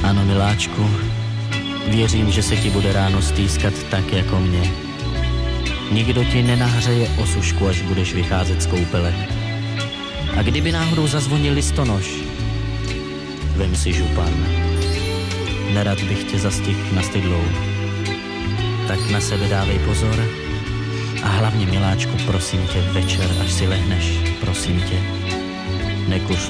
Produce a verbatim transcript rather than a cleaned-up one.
Ano, miláčku, věřím, že se ti bude ráno stýskat tak jako mě. Nikdo ti nenahřeje osušku, až budeš vycházet z koupele. A kdyby náhodou zazvonil listonoš, vem si župan. Nerad bych tě zastihl na stydlou. Tak na sebe dávej pozor. A hlavně, miláčku, prosím tě, večer, až si lehneš, prosím tě, nekuř